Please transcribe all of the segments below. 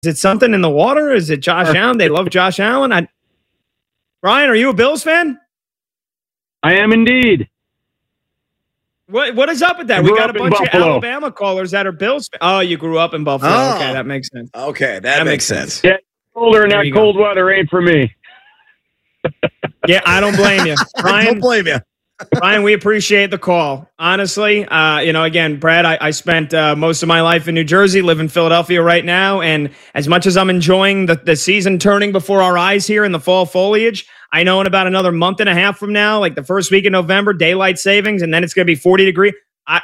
it something in the water? Is it Josh Allen? They love Josh Allen. Brian, are you a Bills fan? I am indeed. What is up with that? We got a bunch of Alabama callers that are Bills. Oh, you grew up in Buffalo. Oh. Okay, that makes sense. Okay, that makes sense. Yeah, colder and that cold weather ain't for me. Yeah, I don't blame you. Brian, I don't blame you. Brian, we appreciate the call. Honestly, again, Brad, I spent most of my life in New Jersey, live in Philadelphia right now, and as much as I'm enjoying the season turning before our eyes here in the fall foliage, I know in about another month and a half from now, like the first week of November, daylight savings, and then it's going to be 40 degrees.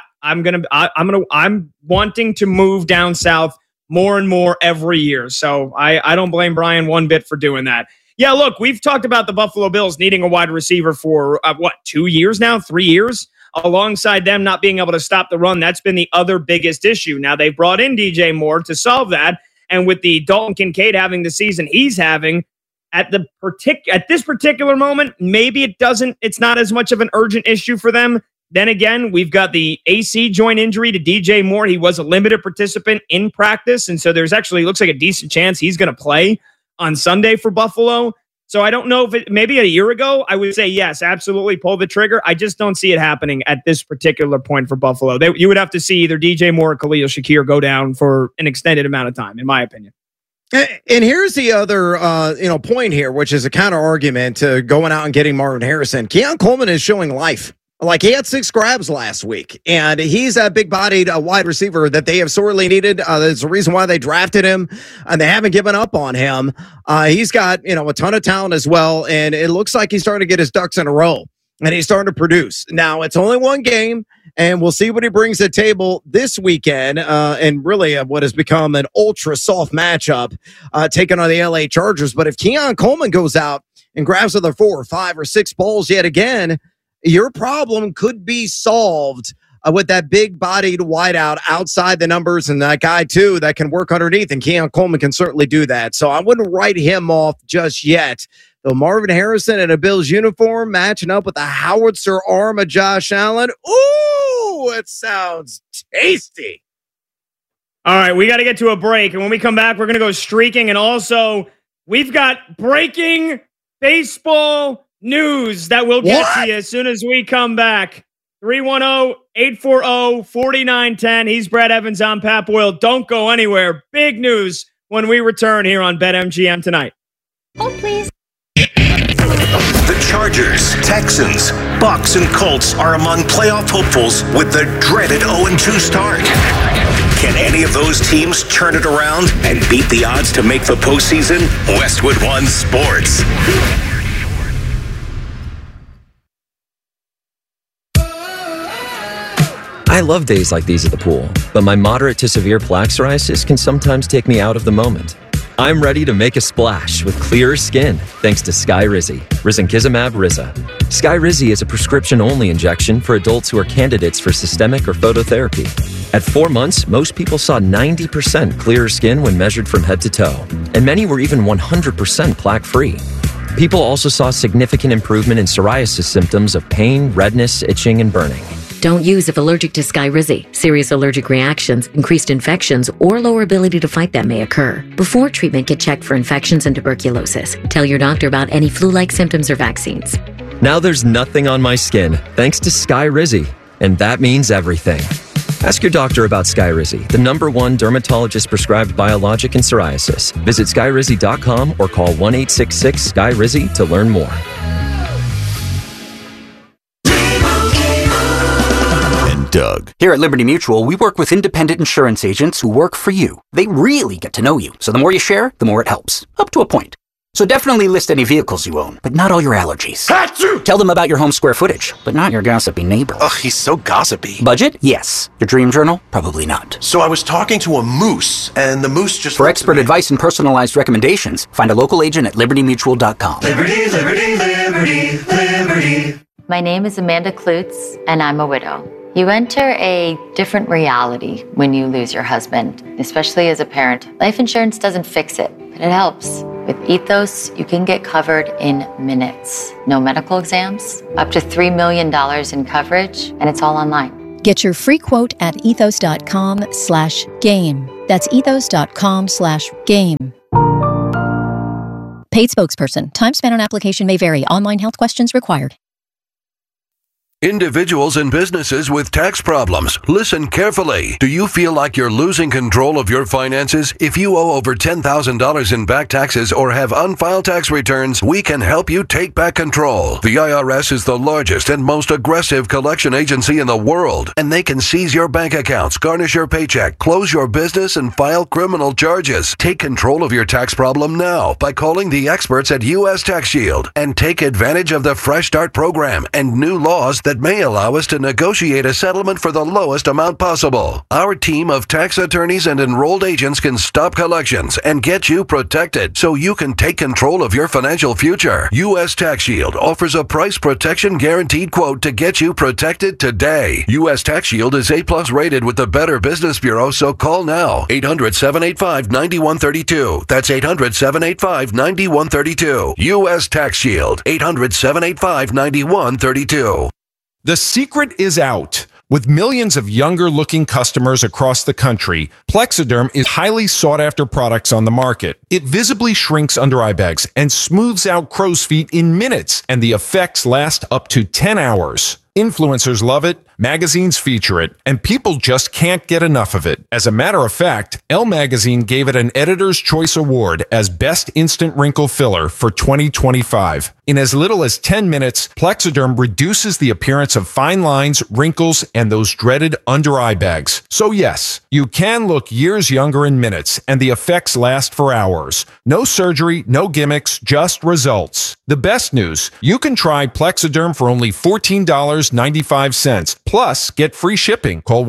I'm wanting to move down south more and more every year. So I don't blame Brian one bit for doing that. Yeah, look, we've talked about the Buffalo Bills needing a wide receiver for 2 years now, 3 years, alongside them not being able to stop the run. That's been the other biggest issue. Now they've brought in DJ Moore to solve that. And with the Dalton Kincaid having the season he's having, at this particular moment, maybe it's not as much of an urgent issue for them. Then again, we've got the AC joint injury to DJ Moore. He was a limited participant in practice, and so there's actually looks like a decent chance he's going to play on Sunday for Buffalo. So I don't know if maybe a year ago, I would say, yes, absolutely pull the trigger. I just don't see it happening at this particular point for Buffalo. You would have to see either DJ Moore or Khalil Shakir go down for an extended amount of time, in my opinion. And here's the other, point here, which is a counter argument to going out and getting Marvin Harrison. Keon Coleman is showing life. Like, he had 6 grabs last week, and he's that big-bodied wide receiver that they have sorely needed. There's a reason why they drafted him, and they haven't given up on him. He's got, a ton of talent as well, and it looks like he's starting to get his ducks in a row, and he's starting to produce. Now, it's only one game, and we'll see what he brings to the table this weekend, and really what has become an ultra-soft matchup, taking on the LA Chargers. But if Keon Coleman goes out and grabs another 4 or 5 or 6 balls yet again, your problem could be solved with that big-bodied wideout outside the numbers and that guy, too, that can work underneath. And Keon Coleman can certainly do that. So I wouldn't write him off just yet. Though Marvin Harrison in a Bills uniform matching up with the howitzer arm of Josh Allen. Ooh, it sounds tasty. All right, we got to get to a break. And when we come back, we're going to go streaking. And also, we've got breaking baseball news that we'll get to you as soon as we come back. 310-840-4910. He's Brad Evans. I'm Pat Boyle. Don't go anywhere. Big news when we return here on BetMGM tonight. Oh, please. The Chargers, Texans, Bucks, and Colts are among playoff hopefuls with the dreaded 0-2 start. Can any of those teams turn it around and beat the odds to make the postseason? Westwood One Sports. I love days like these at the pool, but my moderate to severe plaque psoriasis can sometimes take me out of the moment. I'm ready to make a splash with clearer skin thanks to Skyrizi, risankizumab Riza. Skyrizi is a prescription-only injection for adults who are candidates for systemic or phototherapy. At 4 months, most people saw 90% clearer skin when measured from head to toe, and many were even 100% plaque-free. People also saw significant improvement in psoriasis symptoms of pain, redness, itching, and burning. Don't use if allergic to Skyrizi. Serious allergic reactions, increased infections, or lower ability to fight them may occur. Before treatment, get checked for infections and tuberculosis. Tell your doctor about any flu-like symptoms or vaccines. Now there's nothing on my skin, thanks to Skyrizi, and that means everything. Ask your doctor about Skyrizi, the #1 dermatologist-prescribed biologic in psoriasis. Visit Skyrizi.com or call 1-866-SKYRIZI to learn more. Doug. Here at Liberty Mutual, we work with independent insurance agents who work for you. They really get to know you, so the more you share, the more it helps. Up to a point. So definitely list any vehicles you own, but not all your allergies. Achoo! Tell them about your home square footage, but not your gossipy neighbor. Ugh, he's so gossipy. Budget? Yes. Your dream journal? Probably not. So I was talking to a moose, and the moose just... For expert advice and personalized recommendations, find a local agent at libertymutual.com. Liberty, liberty, liberty, liberty. My name is Amanda Klutz, and I'm a widow. You enter a different reality when you lose your husband, especially as a parent. Life insurance doesn't fix it, but it helps. With Ethos, you can get covered in minutes. No medical exams, up to $3 million in coverage, and it's all online. Get your free quote at ethos.com/game. That's ethos.com/game. Paid spokesperson. Time spent on application may vary. Online health questions required. Individuals and businesses with tax problems, listen carefully. Do you feel like you're losing control of your finances? If you owe over $10,000 in back taxes or have unfiled tax returns, we can help you take back control. The IRS is the largest and most aggressive collection agency in the world, and they can seize your bank accounts, garnish your paycheck, close your business, and file criminal charges. Take control of your tax problem now by calling the experts at U.S. Tax Shield and take advantage of the Fresh Start program and new laws that may allow us to negotiate a settlement for the lowest amount possible. Our team of tax attorneys and enrolled agents can stop collections and get you protected so you can take control of your financial future. U.S. Tax Shield offers a price protection guaranteed quote to get you protected today. U.S. Tax Shield is A+ rated with the Better Business Bureau, so call now. 800-785-9132. That's 800-785-9132. U.S. Tax Shield. 800-785-9132. The secret is out. With millions of younger-looking customers across the country, Plexiderm is highly sought-after products on the market. It visibly shrinks under-eye bags and smooths out crow's feet in minutes, and the effects last up to 10 hours. Influencers love it, magazines feature it, and people just can't get enough of it. As a matter of fact, Elle Magazine gave it an Editor's Choice Award as Best Instant Wrinkle Filler for 2025. In as little as 10 minutes, Plexiderm reduces the appearance of fine lines, wrinkles, and those dreaded under-eye bags. So yes, you can look years younger in minutes, and the effects last for hours. No surgery, no gimmicks, just results. The best news, you can try Plexiderm for only $14.95. Plus, get free shipping. Call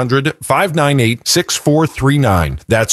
1-800-598-6439. That's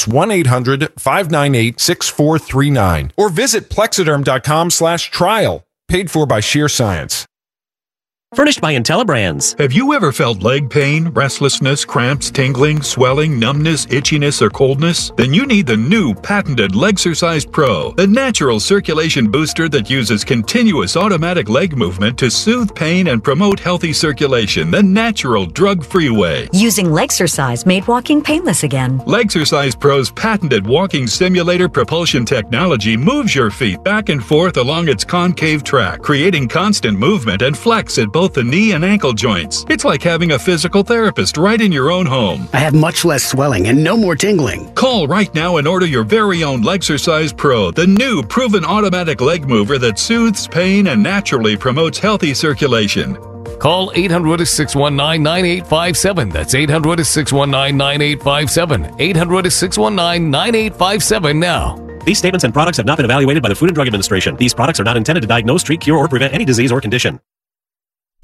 1-800-598-6439. Or visit plexiderm.com/trial. Paid for by Sheer Science. Furnished by IntelliBrands. Have you ever felt leg pain, restlessness, cramps, tingling, swelling, numbness, itchiness, or coldness? Then you need the new patented Legsercise Pro, the natural circulation booster that uses continuous automatic leg movement to soothe pain and promote healthy circulation the natural, drug-free way. Using Legsercise made walking painless again. Legsercise Pro's patented walking simulator propulsion technology moves your feet back and forth along its concave track, creating constant movement and flex at both the knee and ankle joints. It's like having a physical therapist right in your own home. I have much less swelling and no more tingling. Call right now and order your very own Legsercise Pro, the new proven automatic leg mover that soothes pain and naturally promotes healthy circulation. Call 800-619-9857. That's 800-619-9857. 800-619-9857 now. These statements and products have not been evaluated by the Food and Drug Administration. These products are not intended to diagnose, treat, cure, or prevent any disease or condition.